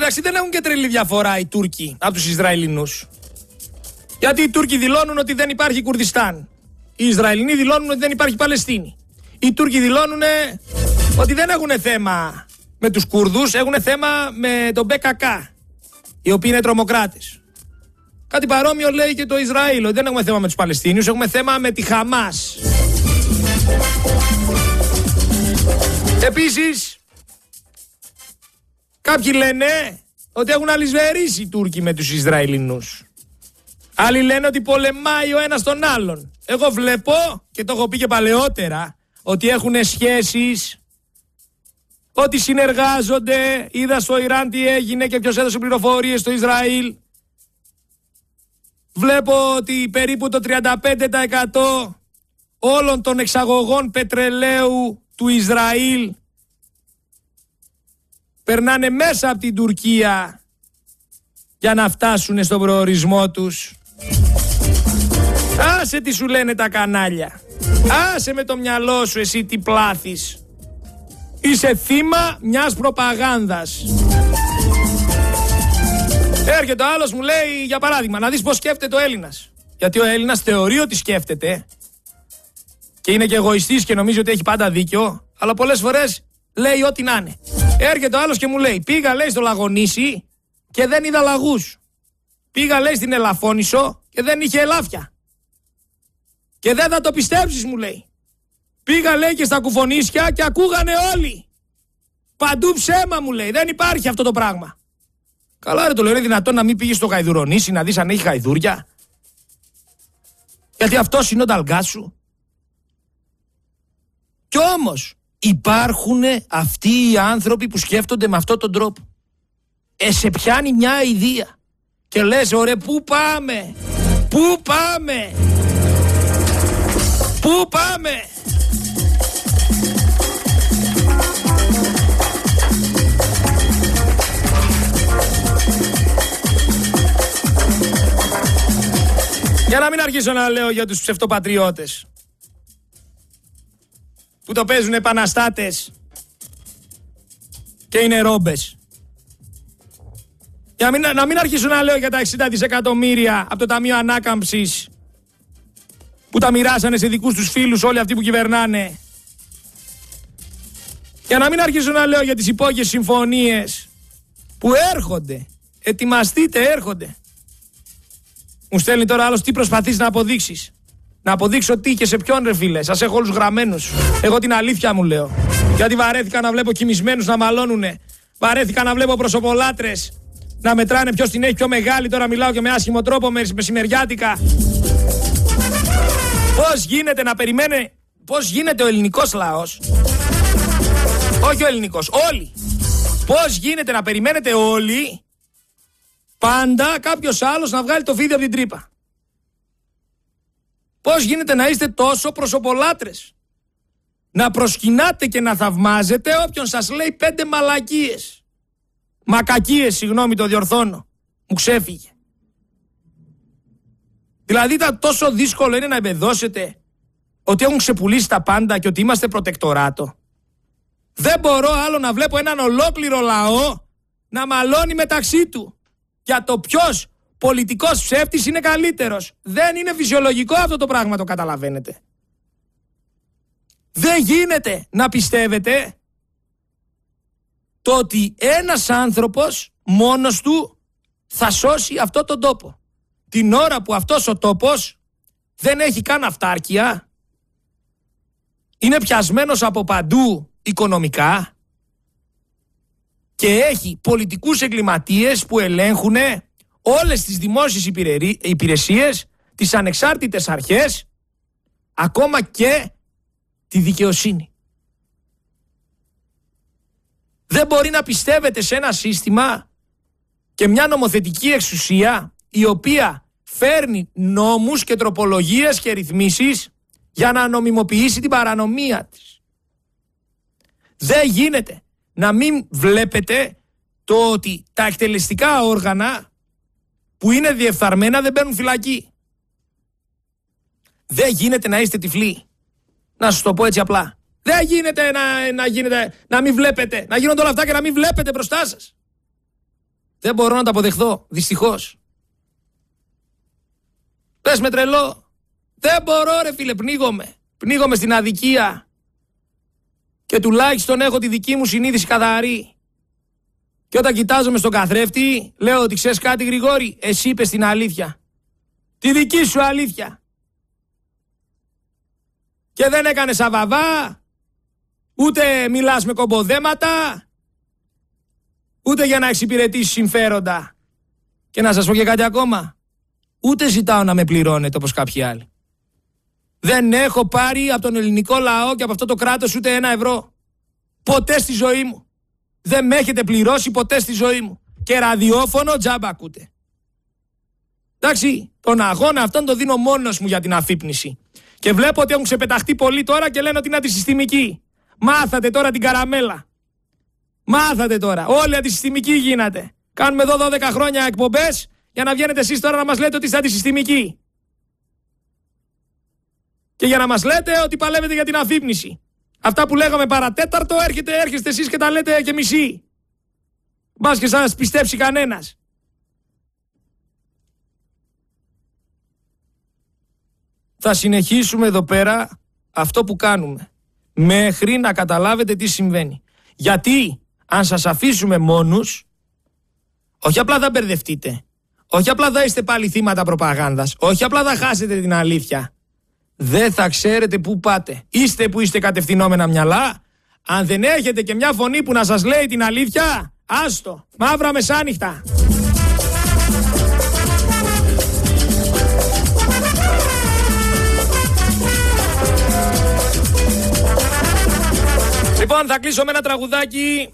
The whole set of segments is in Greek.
μεταξύ δεν έχουν και τρελή διαφορά οι Τούρκοι από τους Ισραηλινούς. Γιατί οι Τούρκοι δηλώνουν ότι δεν υπάρχει Κουρδιστάν. Οι Ισραηλινοί δηλώνουν ότι δεν υπάρχει Παλαιστίνη. Οι Τούρκοι δηλώνουν ότι δεν έχουν θέμα με τους Κούρδους, έχουν θέμα με τον ΠΚΚ, οι οποίοι είναι τρομοκράτες. Κάτι παρόμοιο λέει και το Ισραήλ, ότι δεν έχουμε θέμα με τους Παλαιστίνιους, έχουμε θέμα με τη Χαμάς. Επίσης, κάποιοι λένε ότι έχουν αλυσβερίσει οι Τούρκοι με τους Ισραηλινούς. Άλλοι λένε ότι πολεμάει ο ένας τον άλλον. Εγώ βλέπω, και το έχω πει και παλαιότερα, ότι έχουν σχέσεις, ότι συνεργάζονται. Είδα στο Ιράν τι έγινε και ποιος έδωσε πληροφορίες στο Ισραήλ. Βλέπω ότι περίπου το 35% όλων των εξαγωγών πετρελαίου του Ισραήλ περνάνε μέσα από την Τουρκία για να φτάσουν στον προορισμό τους. Άσε τι σου λένε τα κανάλια. Άσε με το μυαλό σου εσύ τι πλάθεις. Είσαι θύμα μιας προπαγάνδας. Έρχεται ο άλλος μου λέει, για παράδειγμα, να δεις πώς σκέφτεται ο Έλληνας. Γιατί ο Έλληνας θεωρεί ότι σκέφτεται και είναι και εγωιστής και νομίζει ότι έχει πάντα δίκιο, αλλά πολλές φορές λέει ό,τι να είναι. Έρχεται ο άλλος και μου λέει, πήγα λέει στο Λαγονήσι και δεν είδα λαγούς. Πήγα λέει στην Ελαφώνησο και δεν είχε ελάφια. Και δεν θα το πιστέψεις μου λέει. Πήγα λέει και στα Κουφονίσια και ακούγανε όλοι. Παντού ψέμα μου λέει, δεν υπάρχει αυτό το πράγμα. Καλά ρε, το λέω, είναι δυνατόν να μην πήγες στο Γαϊδουρονήσι να δεις αν έχει γαϊδούρια? Γιατί αυτός είναι ο ταλγκάς σου. Κι όμως υπάρχουν αυτοί οι άνθρωποι που σκέφτονται με αυτόν τον τρόπο. Σε πιάνει μια ιδέα και λες, ωραία, πού πάμε, πού πάμε, πού πάμε. Για να μην αρχίσω να λέω για τους ψευτοπατριώτες που το παίζουν επαναστάτες και είναι ρόμπες. Για να μην αρχίσω να λέω για τα 60 δισεκατομμύρια από το Ταμείο Ανάκαμψης που τα μοιράσανε σε δικούς τους φίλους όλοι αυτοί που κυβερνάνε. Για να μην αρχίσω να λέω για τις υπόγειες συμφωνίες που έρχονται. Ετοιμαστείτε, έρχονται. Μου στέλνει τώρα άλλος, τι προσπαθείς να αποδείξεις? Να αποδείξω τι και σε ποιον ρε φίλε? Σας έχω όλους γραμμένους. Εγώ την αλήθεια μου λέω. Γιατί βαρέθηκα να βλέπω κοιμισμένους να μαλώνουνε. Βαρέθηκα να βλέπω προσωπολάτρες να μετράνε ποιος την έχει πιο μεγάλη. Τώρα μιλάω και με άσχημο τρόπο, μεσημεριάτικα. Πώς γίνεται να περιμένει, πώς γίνεται ο ελληνικός λαός, όχι ο ελληνικός, όλοι. Πώς γίνεται να περιμένετε όλοι πάντα κάποιος άλλος να βγάλει το φίδι από την τρύπα? Πώς γίνεται να είστε τόσο προσωπολάτρες? Να προσκυνάτε και να θαυμάζετε όποιον σας λέει 5 μαλακίες. Μακακίες, συγγνώμη, το διορθώνω. Μου ξέφυγε. Δηλαδή τόσο δύσκολο είναι να εμπεδώσετε ότι έχουν ξεπουλήσει τα πάντα και ότι είμαστε προτεκτοράτο? Δεν μπορώ άλλο να βλέπω έναν ολόκληρο λαό να μαλώνει μεταξύ του για το ποιος πολιτικός ψεύτης είναι καλύτερος. Δεν είναι φυσιολογικό αυτό το πράγμα, το καταλαβαίνετε? Δεν γίνεται να πιστεύετε το ότι ένας άνθρωπος μόνος του θα σώσει αυτό τον τόπο. Την ώρα που αυτός ο τόπος δεν έχει καν αυτάρκεια, είναι πιασμένος από παντού οικονομικά και έχει πολιτικούς εγκληματίες που ελέγχουν όλες τις δημόσιες υπηρεσίες, τις ανεξάρτητες αρχές, ακόμα και τη δικαιοσύνη. Δεν μπορεί να πιστεύετε σε ένα σύστημα και μια νομοθετική εξουσία η οποία φέρνει νόμους και τροπολογίες και ρυθμίσεις για να νομιμοποιήσει την παρανομία της. Δεν γίνεται να μην βλέπετε το ότι τα εκτελεστικά όργανα που είναι διεφθαρμένα δεν μπαίνουν φυλακή. Δεν γίνεται να είστε τυφλοί. Να σας το πω έτσι απλά. Δεν γίνεται να μην βλέπετε. Να γίνονται όλα αυτά και να μην βλέπετε μπροστά σας. Δεν μπορώ να το αποδεχθώ, δυστυχώς. Πες με τρελό. Δεν μπορώ ρε φίλε, πνίγομαι. Πνίγομαι στην αδικία. Και τουλάχιστον έχω τη δική μου συνείδηση καθαρή. Και όταν κοιτάζομαι στον καθρέφτη, λέω ότι ξέρεις κάτι Γρηγόρη, εσύ είπες την αλήθεια. Τη δική σου αλήθεια. Και δεν έκανες αβαβά, ούτε μιλάς με κομποδέματα, ούτε για να εξυπηρετήσεις συμφέροντα. Και να σας πω και κάτι ακόμα. Ούτε ζητάω να με πληρώνετε όπως κάποιοι άλλοι. Δεν έχω πάρει από τον ελληνικό λαό και από αυτό το κράτος ούτε 1 ευρώ. Ποτέ στη ζωή μου. Δεν με έχετε πληρώσει ποτέ στη ζωή μου. Και ραδιόφωνο τζάμπα ακούτε. Εντάξει, τον αγώνα αυτόν το δίνω μόνος μου για την αφύπνιση. Και βλέπω ότι έχουν ξεπεταχτεί πολλοί τώρα και λένε ότι είναι αντισυστημικοί. Μάθατε τώρα την καραμέλα. Μάθατε τώρα. Όλοι αντισυστημικοί γίνατε. Κάνουμε εδώ 12 χρόνια εκπομπές για να βγαίνετε εσείς τώρα να μας λέτε ότι είστε αντισυστημικοί. Και για να μας λέτε ότι παλεύετε για την αφύπνιση. Αυτά που λέγαμε παρατέταρτο έρχεστε εσείς και τα λέτε και μισή. Μπας και σας πιστέψει κανένας. Θα συνεχίσουμε εδώ πέρα αυτό που κάνουμε. Μέχρι να καταλάβετε τι συμβαίνει. Γιατί αν σας αφήσουμε μόνους, όχι απλά θα μπερδευτείτε. Όχι απλά θα είστε πάλι θύματα προπαγάνδας. Όχι απλά θα χάσετε την αλήθεια. Δεν θα ξέρετε πού πάτε. Είστε που είστε κατευθυνόμενα μυαλά. Αν δεν έχετε και μια φωνή που να σας λέει την αλήθεια, άστο. Μαύρα μεσάνυχτα. Λοιπόν, θα κλείσω με ένα τραγουδάκι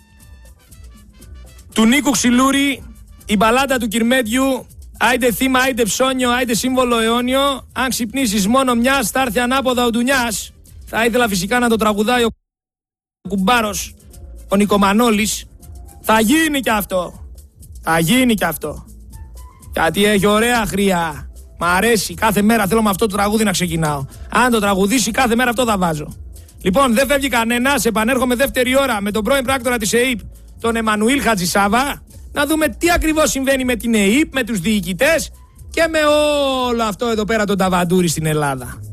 του Νίκου Ξυλούρη, η μπαλάντα του Κυρμέντιου. Άιντε θύμα, άιντε ψώνιο, άιντε σύμβολο αιώνιο. Αν ξυπνήσεις μόνο μιας, θα έρθει ανάποδα ο ντουνιάς. Θα ήθελα φυσικά να το τραγουδάει ο κουμπάρος, ο Νικομανόλης. Θα γίνει κι αυτό. Θα γίνει κι αυτό. Γιατί έχει ωραία χρειά. Μ' αρέσει. Κάθε μέρα θέλω με αυτό το τραγούδι να ξεκινάω. Αν το τραγουδήσει, κάθε μέρα αυτό θα βάζω. Λοιπόν, δεν φεύγει κανένας. Επανέρχομαι δεύτερη ώρα με τον πρώην πράκτορα της ΕΕΠ, τον Εμμανουήλ Χατζησάβα. Να δούμε τι ακριβώς συμβαίνει με την ΕΕΠ, με τους διοικητές και με όλο αυτό εδώ πέρα τον ταβαντούρι στην Ελλάδα.